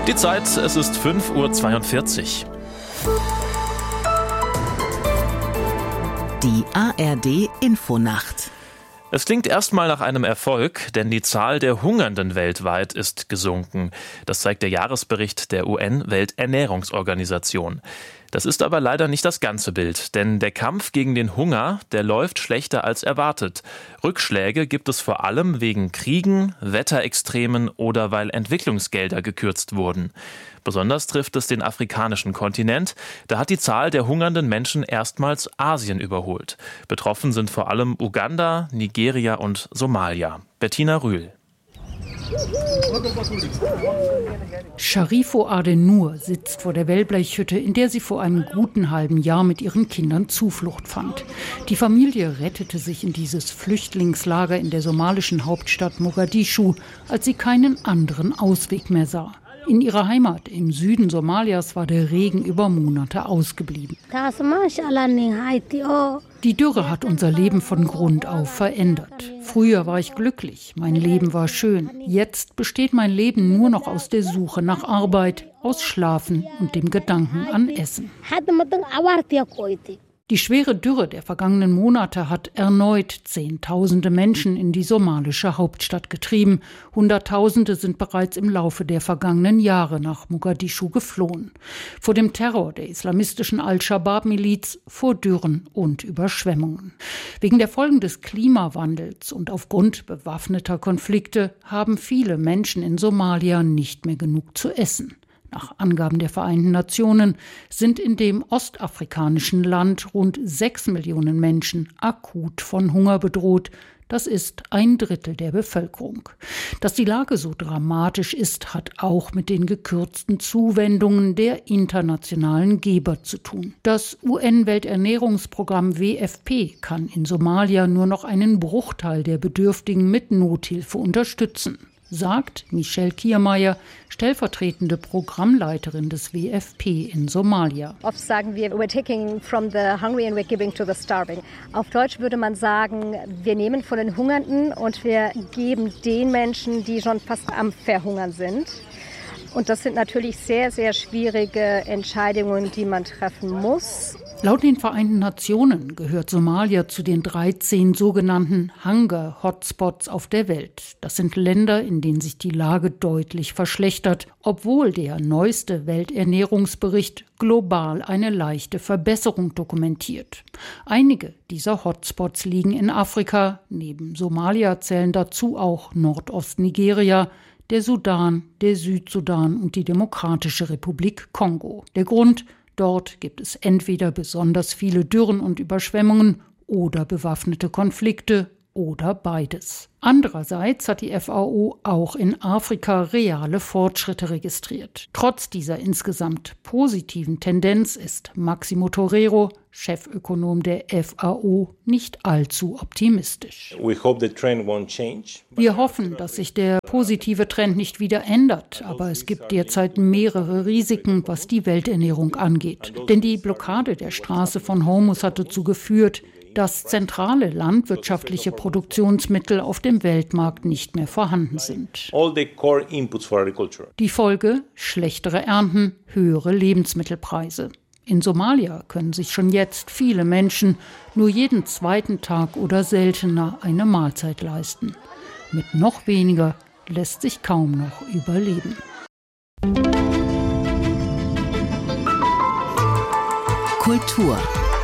Die Zeit, es ist 5:42 Uhr. Die ARD-Infonacht. Es klingt erstmal nach einem Erfolg, denn die Zahl der Hungernden weltweit ist gesunken. Das zeigt der Jahresbericht der UN-Welternährungsorganisation. Das ist aber leider nicht das ganze Bild, denn der Kampf gegen den Hunger, der läuft schlechter als erwartet. Rückschläge gibt es vor allem wegen Kriegen, Wetterextremen oder weil Entwicklungsgelder gekürzt wurden. Besonders trifft es den afrikanischen Kontinent. Da hat die Zahl der hungernden Menschen erstmals Asien überholt. Betroffen sind vor allem Uganda, Nigeria und Somalia. Bettina Rühl. Sharifo Adenur sitzt vor der Wellblechhütte, in der sie vor einem guten halben Jahr mit ihren Kindern Zuflucht fand. Die Familie rettete sich in dieses Flüchtlingslager in der somalischen Hauptstadt Mogadischu, als sie keinen anderen Ausweg mehr sah. In ihrer Heimat im Süden Somalias war der Regen über Monate ausgeblieben. Die Dürre hat unser Leben von Grund auf verändert. Früher war ich glücklich, mein Leben war schön. Jetzt besteht mein Leben nur noch aus der Suche nach Arbeit, aus Schlafen und dem Gedanken an Essen. Die schwere Dürre der vergangenen Monate hat erneut Zehntausende Menschen in die somalische Hauptstadt getrieben. Hunderttausende sind bereits im Laufe der vergangenen Jahre nach Mogadischu geflohen. Vor dem Terror der islamistischen Al-Shabaab-Miliz, vor Dürren und Überschwemmungen. Wegen der Folgen des Klimawandels und aufgrund bewaffneter Konflikte haben viele Menschen in Somalia nicht mehr genug zu essen. Nach Angaben der Vereinten Nationen sind in dem ostafrikanischen Land rund 6 Millionen Menschen akut von Hunger bedroht. Das ist 1/3 der Bevölkerung. Dass die Lage so dramatisch ist, hat auch mit den gekürzten Zuwendungen der internationalen Geber zu tun. Das UN-Welternährungsprogramm WFP kann in Somalia nur noch einen Bruchteil der Bedürftigen mit Nothilfe unterstützen, sagt Michelle Kiermeier, stellvertretende Programmleiterin des WFP in Somalia. Oft sagen wir, we're taking from the hungry and we're giving to the starving. Auf Deutsch würde man sagen, wir nehmen von den Hungernden und wir geben den Menschen, die schon fast am Verhungern sind. Und das sind natürlich sehr, sehr schwierige Entscheidungen, die man treffen muss. Laut den Vereinten Nationen gehört Somalia zu den 13 sogenannten Hunger-Hotspots auf der Welt. Das sind Länder, in denen sich die Lage deutlich verschlechtert, obwohl der neueste Welternährungsbericht global eine leichte Verbesserung dokumentiert. Einige dieser Hotspots liegen in Afrika. Neben Somalia zählen dazu auch Nordost-Nigeria, der Sudan, der Südsudan und die Demokratische Republik Kongo. Der Grund: dort gibt es entweder besonders viele Dürren und Überschwemmungen oder bewaffnete Konflikte oder beides. Andererseits hat die FAO auch in Afrika reale Fortschritte registriert. Trotz dieser insgesamt positiven Tendenz ist Maximo Torero, Chefökonom der FAO, nicht allzu optimistisch. Wir hoffen, dass sich der positive Trend nicht wieder ändert, aber es gibt derzeit mehrere Risiken, was die Welternährung angeht. Denn die Blockade der Straße von Hormuz hat dazu geführt, dass zentrale landwirtschaftliche Produktionsmittel auf dem Weltmarkt nicht mehr vorhanden sind. Die Folge: schlechtere Ernten, höhere Lebensmittelpreise. In Somalia können sich schon jetzt viele Menschen nur jeden zweiten Tag oder seltener eine Mahlzeit leisten. Mit noch weniger lässt sich kaum noch überleben. Kultur.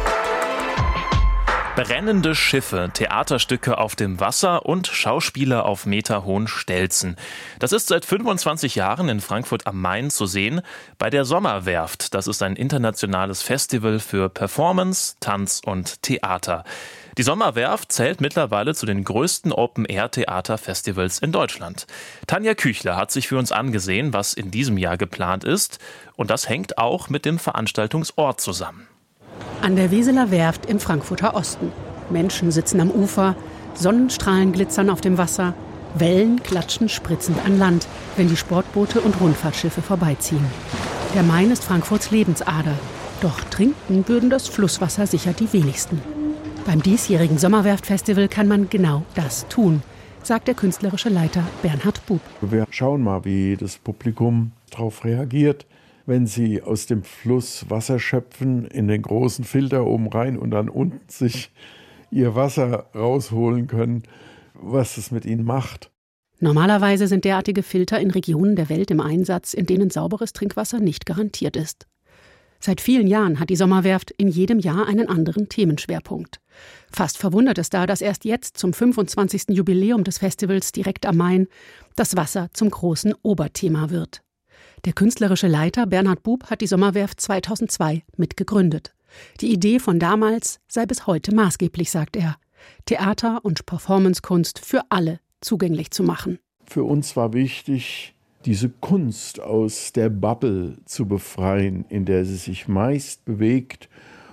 Brennende Schiffe, Theaterstücke auf dem Wasser und Schauspieler auf meterhohen Stelzen. Das ist seit 25 Jahren in Frankfurt am Main zu sehen bei der Sommerwerft. Das ist ein internationales Festival für Performance, Tanz und Theater. Die Sommerwerft zählt mittlerweile zu den größten Open-Air-Theater-Festivals in Deutschland. Tanja Küchler hat sich für uns angesehen, was in diesem Jahr geplant ist. Und das hängt auch mit dem Veranstaltungsort zusammen. An der Weseler Werft im Frankfurter Osten. Menschen sitzen am Ufer, Sonnenstrahlen glitzern auf dem Wasser, Wellen klatschen spritzend an Land, wenn die Sportboote und Rundfahrtschiffe vorbeiziehen. Der Main ist Frankfurts Lebensader. Doch trinken würden das Flusswasser sicher die wenigsten. Beim diesjährigen Sommerwerft-Festival kann man genau das tun. sagt der künstlerische Leiter Bernhard Bub. Wir schauen mal, wie das Publikum darauf reagiert, wenn sie aus dem Fluss Wasser schöpfen, in den großen Filter oben rein und dann unten sich ihr Wasser rausholen können, was es mit ihnen macht. Normalerweise sind derartige Filter in Regionen der Welt im Einsatz, in denen sauberes Trinkwasser nicht garantiert ist. Seit vielen Jahren hat die Sommerwerft in jedem Jahr einen anderen Themenschwerpunkt. Fast verwundert es da, dass erst jetzt zum 25. Jubiläum des Festivals direkt am Main das Wasser zum großen Oberthema wird. Der künstlerische Leiter Bernhard Bub hat die Sommerwerft 2002 mitgegründet. Die Idee von damals sei bis heute maßgeblich, sagt er. Theater- und Performancekunst für alle zugänglich zu machen. Für uns war wichtig, diese Kunst aus der Bubble zu befreien, in der sie sich meist bewegt,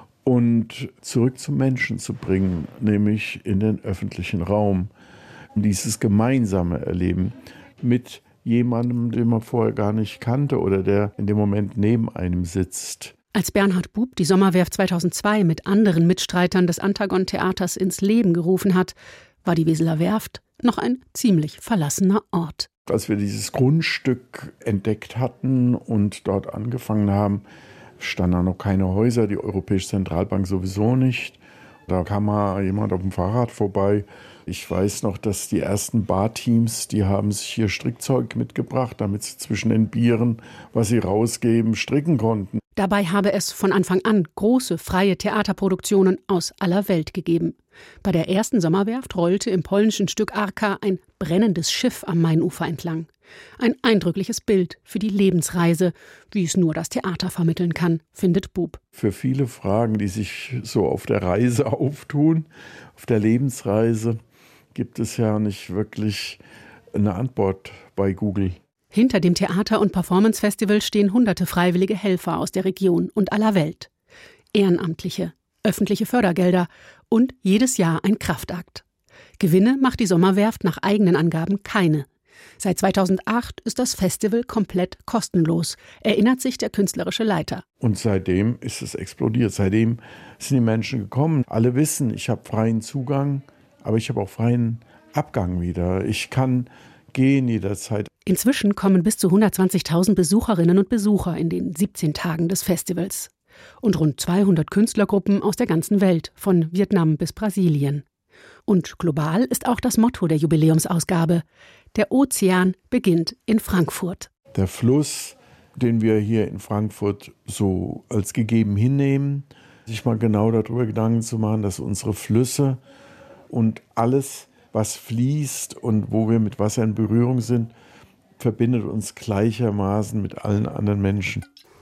und zurück zum Menschen zu bringen, nämlich in den öffentlichen Raum. Dieses gemeinsame Erleben mit jemandem, den man vorher gar nicht kannte oder der in dem Moment neben einem sitzt. Als Bernhard Bub die Sommerwerft 2002 mit anderen Mitstreitern des Antagon-Theaters ins Leben gerufen hat, war die Weseler Werft noch ein ziemlich verlassener Ort. Als wir dieses Grundstück entdeckt hatten und dort angefangen haben, standen da noch keine Häuser, die Europäische Zentralbank sowieso nicht. Da kam mal jemand auf dem Fahrrad vorbei. Ich weiß noch, dass die ersten Barteams, die haben sich hier Strickzeug mitgebracht, damit sie zwischen den Bieren, was sie rausgeben, stricken konnten. Dabei habe es von Anfang an große freie Theaterproduktionen aus aller Welt gegeben. Bei der ersten Sommerwerft rollte im polnischen Stück Arka ein brennendes Schiff am Mainufer entlang. Ein eindrückliches Bild für die Lebensreise, wie es nur das Theater vermitteln kann, findet Bub. Für viele Fragen, die sich so auf der Reise auftun, auf der Lebensreise, gibt es ja nicht wirklich eine Antwort bei Google. Hinter dem Theater- und Performance-Festival stehen hunderte freiwillige Helfer aus der Region und aller Welt. Ehrenamtliche, öffentliche Fördergelder und jedes Jahr ein Kraftakt. Gewinne macht die Sommerwerft nach eigenen Angaben keine. Seit 2008 ist das Festival komplett kostenlos, erinnert sich der künstlerische Leiter. Und seitdem ist es explodiert. Seitdem sind die Menschen gekommen. Alle wissen, ich habe freien Zugang, aber ich habe auch freien Abgang wieder. Ich kann gehen jederzeit. Inzwischen kommen bis zu 120.000 Besucherinnen und Besucher in den 17 Tagen des Festivals. Und rund 200 Künstlergruppen aus der ganzen Welt, von Vietnam bis Brasilien. Und global ist auch das Motto der Jubiläumsausgabe: Der Ozean beginnt in Frankfurt. Der Fluss, den wir hier in Frankfurt so als gegeben hinnehmen, sich mal genau darüber Gedanken zu machen, dass unsere Flüsse und alles, was fließt und wo wir mit Wasser in Berührung sind, verbindet uns gleichermaßen mit allen anderen Menschen.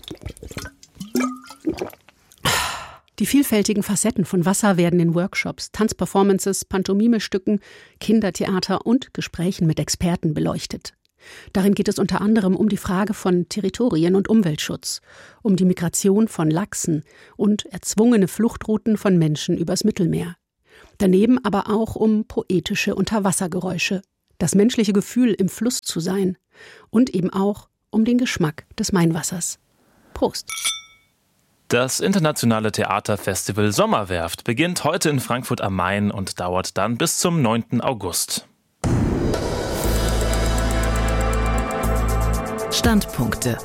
Die vielfältigen Facetten von Wasser werden in Workshops, Tanzperformances, Pantomimestücken, Kindertheater und Gesprächen mit Experten beleuchtet. Darin geht es unter anderem um die Frage von Territorien- und Umweltschutz, um die Migration von Lachsen und erzwungene Fluchtrouten von Menschen übers Mittelmeer. Daneben aber auch um poetische Unterwassergeräusche, das menschliche Gefühl, im Fluss zu sein und eben auch um den Geschmack des Mainwassers. Prost! Das internationale Theaterfestival Sommerwerft beginnt heute in Frankfurt am Main und dauert dann bis zum 9. August. Standpunkte.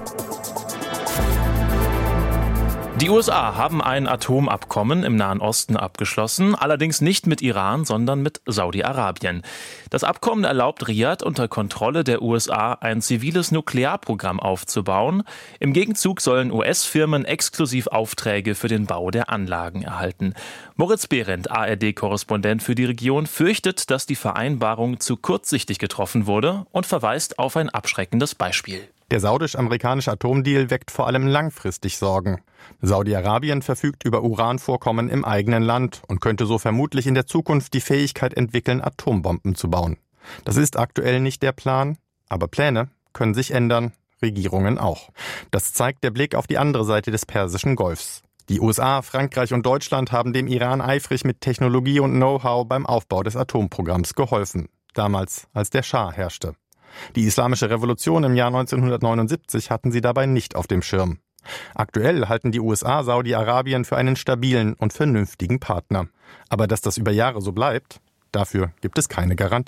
Die USA haben ein Atomabkommen im Nahen Osten abgeschlossen, allerdings nicht mit Iran, sondern mit Saudi-Arabien. Das Abkommen erlaubt Riad unter Kontrolle der USA ein ziviles Nuklearprogramm aufzubauen. Im Gegenzug sollen US-Firmen exklusiv Aufträge für den Bau der Anlagen erhalten. Moritz Behrendt, ARD-Korrespondent für die Region, fürchtet, dass die Vereinbarung zu kurzsichtig getroffen wurde und verweist auf ein abschreckendes Beispiel. Der saudisch-amerikanische Atomdeal weckt vor allem langfristig Sorgen. Saudi-Arabien verfügt über Uranvorkommen im eigenen Land und könnte so vermutlich in der Zukunft die Fähigkeit entwickeln, Atombomben zu bauen. Das ist aktuell nicht der Plan, aber Pläne können sich ändern, Regierungen auch. Das zeigt der Blick auf die andere Seite des Persischen Golfs. Die USA, Frankreich und Deutschland haben dem Iran eifrig mit Technologie und Know-how beim Aufbau des Atomprogramms geholfen. Damals, als der Schah herrschte. Die Islamische Revolution im Jahr 1979 hatten sie dabei nicht auf dem Schirm. Aktuell halten die USA Saudi-Arabien für einen stabilen und vernünftigen Partner. Aber dass das über Jahre so bleibt, dafür gibt es keine Garantie.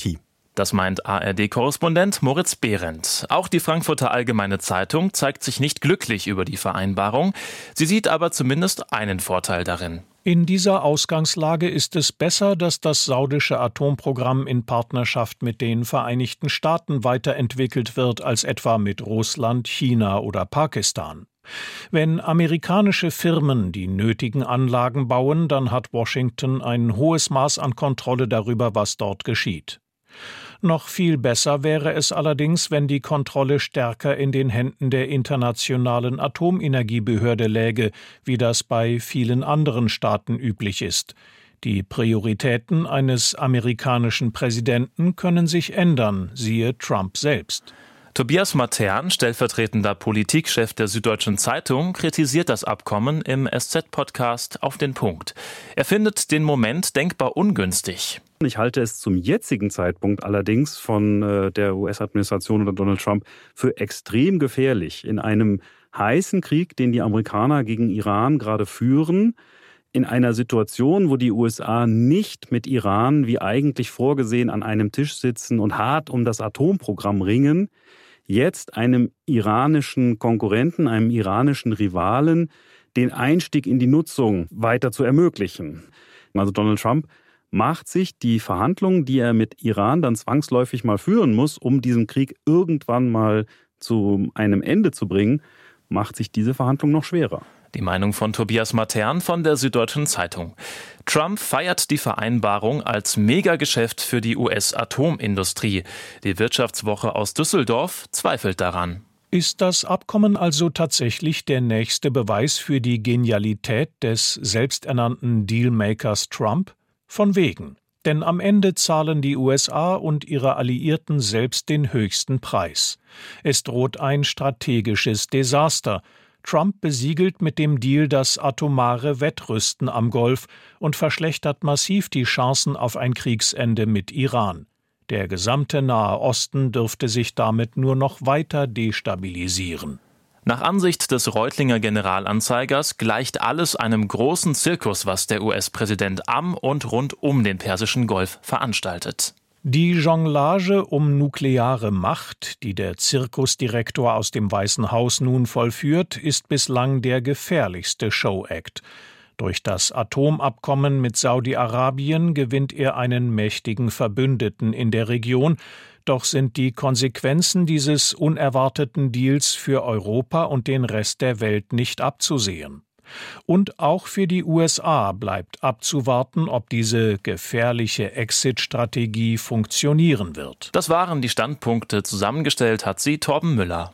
Das meint ARD-Korrespondent Moritz Behrendt. Auch die Frankfurter Allgemeine Zeitung zeigt sich nicht glücklich über die Vereinbarung. Sie sieht aber zumindest einen Vorteil darin. In dieser Ausgangslage ist es besser, dass das saudische Atomprogramm in Partnerschaft mit den Vereinigten Staaten weiterentwickelt wird als etwa mit Russland, China oder Pakistan. Wenn amerikanische Firmen die nötigen Anlagen bauen, dann hat Washington ein hohes Maß an Kontrolle darüber, was dort geschieht. Noch viel besser wäre es allerdings, wenn die Kontrolle stärker in den Händen der Internationalen Atomenergiebehörde läge, wie das bei vielen anderen Staaten üblich ist. Die Prioritäten eines amerikanischen Präsidenten können sich ändern, siehe Trump selbst. Tobias Matern, stellvertretender Politikchef der Süddeutschen Zeitung, kritisiert das Abkommen im SZ-Podcast Auf den Punkt. Er findet den Moment denkbar ungünstig. Ich halte es zum jetzigen Zeitpunkt allerdings von der US-Administration oder Donald Trump für extrem gefährlich. In einem heißen Krieg, den die Amerikaner gegen Iran gerade führen, in einer Situation, wo die USA nicht mit Iran, wie eigentlich vorgesehen, an einem Tisch sitzen und hart um das Atomprogramm ringen, jetzt einem iranischen Konkurrenten, einem iranischen Rivalen, den Einstieg in die Nutzung weiter zu ermöglichen. Also Donald Trump macht sich die Verhandlungen, die er mit Iran dann zwangsläufig mal führen muss, um diesen Krieg irgendwann mal zu einem Ende zu bringen, macht sich diese Verhandlung noch schwerer. Die Meinung von Tobias Matern von der Süddeutschen Zeitung. Trump feiert die Vereinbarung als Megageschäft für die US-Atomindustrie. Die Wirtschaftswoche aus Düsseldorf zweifelt daran. Ist das Abkommen also tatsächlich der nächste Beweis für die Genialität des selbsternannten Dealmakers Trump? Von wegen. Denn am Ende zahlen die USA und ihre Alliierten selbst den höchsten Preis. Es droht ein strategisches Desaster. Trump besiegelt mit dem Deal das atomare Wettrüsten am Golf und verschlechtert massiv die Chancen auf ein Kriegsende mit Iran. Der gesamte Nahe Osten dürfte sich damit nur noch weiter destabilisieren. Nach Ansicht des Reutlinger Generalanzeigers gleicht alles einem großen Zirkus, was der US-Präsident am und rund um den Persischen Golf veranstaltet. Die Jonglage um nukleare Macht, die der Zirkusdirektor aus dem Weißen Haus nun vollführt, ist bislang der gefährlichste Showact. Durch das Atomabkommen mit Saudi-Arabien gewinnt er einen mächtigen Verbündeten in der Region. Doch sind die Konsequenzen dieses unerwarteten Deals für Europa und den Rest der Welt nicht abzusehen. Und auch für die USA bleibt abzuwarten, ob diese gefährliche Exit-Strategie funktionieren wird. Das waren die Standpunkte. Zusammengestellt hat sie Torben Müller.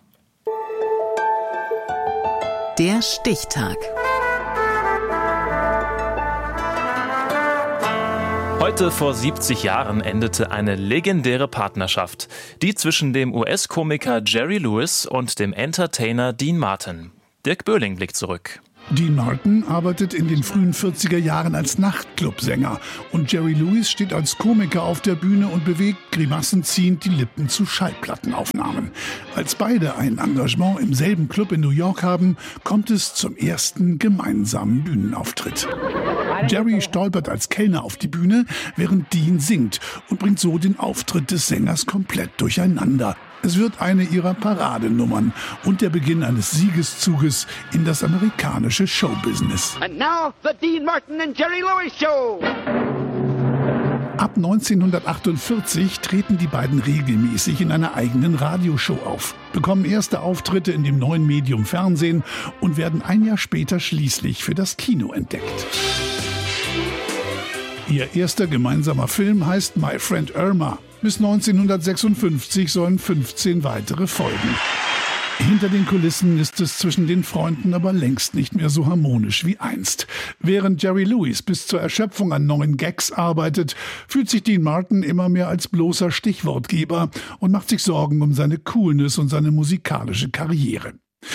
Der Stichtag. Heute vor 70 Jahren endete eine legendäre Partnerschaft, die zwischen dem US-Komiker Jerry Lewis und dem Entertainer Dean Martin. Dirk Böhling blickt zurück. Dean Martin arbeitet in den frühen 40er Jahren als Nachtclubsänger und Jerry Lewis steht als Komiker auf der Bühne und bewegt grimassenziehend die Lippen zu Schallplattenaufnahmen. Als beide ein Engagement im selben Club in New York haben, kommt es zum ersten gemeinsamen Bühnenauftritt. Jerry stolpert als Kellner auf die Bühne, während Dean singt und bringt so den Auftritt des Sängers komplett durcheinander. Es wird eine ihrer Paradenummern und der Beginn eines Siegeszuges in das amerikanische Showbusiness. And now the Dean Martin and Jerry Lewis Show. Ab 1948 treten die beiden regelmäßig in einer eigenen Radioshow auf, bekommen erste Auftritte in dem neuen Medium Fernsehen und werden ein Jahr später schließlich für das Kino entdeckt. Ihr erster gemeinsamer Film heißt My Friend Irma. Bis 1956 sollen 15 weitere folgen. Hinter den Kulissen ist es zwischen den Freunden aber längst nicht mehr so harmonisch wie einst. Während Jerry Lewis bis zur Erschöpfung an neuen Gags arbeitet, fühlt sich Dean Martin immer mehr als bloßer Stichwortgeber und macht sich Sorgen um seine Coolness und seine musikalische Karriere.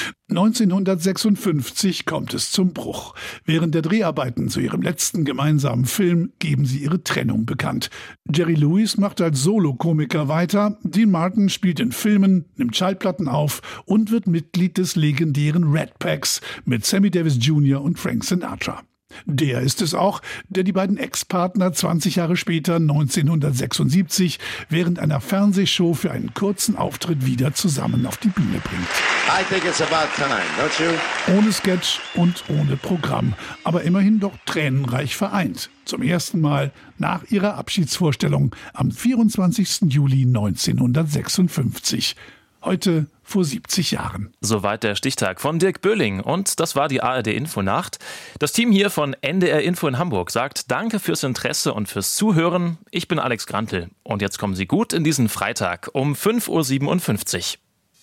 1956 kommt es zum Bruch. Während der Dreharbeiten zu ihrem letzten gemeinsamen Film geben sie ihre Trennung bekannt. Jerry Lewis macht als Solokomiker weiter, Dean Martin spielt in Filmen, nimmt Schallplatten auf und wird Mitglied des legendären Rat Packs mit Sammy Davis Jr. und Frank Sinatra. Der ist es auch, der die beiden Ex-Partner 20 Jahre später, 1976, während einer Fernsehshow für einen kurzen Auftritt wieder zusammen auf die Bühne bringt. I think it's about time, don't you? Ohne Sketch und ohne Programm, aber immerhin doch tränenreich vereint. Zum ersten Mal nach ihrer Abschiedsvorstellung am 24. Juli 1956. Heute vor 70 Jahren. Soweit der Stichtag von Dirk Böhling. Und das war die ARD-Infonacht. Das Team hier von NDR Info in Hamburg sagt Danke fürs Interesse und fürs Zuhören. Ich bin Alex Grantl. Und jetzt kommen Sie gut in diesen Freitag um 5.57 Uhr.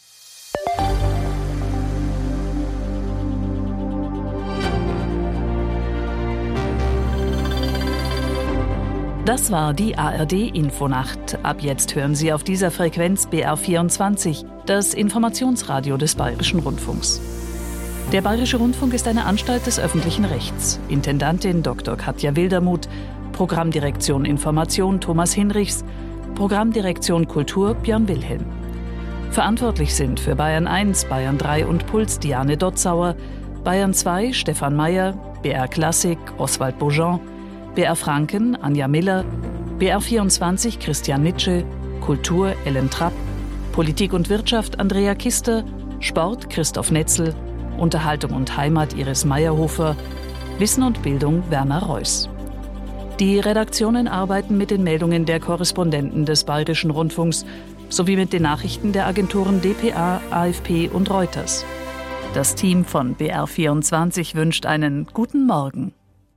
Das war die ARD-Infonacht. Ab jetzt hören Sie auf dieser Frequenz BR24, das Informationsradio des Bayerischen Rundfunks. Der Bayerische Rundfunk ist eine Anstalt des öffentlichen Rechts. Intendantin Dr. Katja Wildermuth, Programmdirektion Information Thomas Hinrichs, Programmdirektion Kultur Björn Wilhelm. Verantwortlich sind für Bayern 1, Bayern 3 und Puls Diane Dotzauer, Bayern 2 Stefan Mayer, BR Klassik Oswald Beaujean, BR Franken Anja Miller, BR24 Christian Nitsche, Kultur Ellen Trapp, Politik und Wirtschaft Andrea Kister, Sport Christoph Netzel, Unterhaltung und Heimat Iris Meyerhofer, Wissen und Bildung Werner Reuss. Die Redaktionen arbeiten mit den Meldungen der Korrespondenten des Bayerischen Rundfunks sowie mit den Nachrichten der Agenturen dpa, AFP und Reuters. Das Team von BR24 wünscht einen guten Morgen.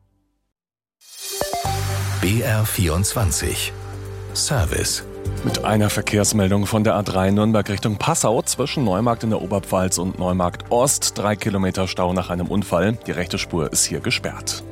BR24 Service. Mit einer Verkehrsmeldung von der A3 Nürnberg Richtung Passau zwischen Neumarkt in der Oberpfalz und Neumarkt Ost. 3 Kilometer Stau nach einem Unfall. Die rechte Spur ist hier gesperrt.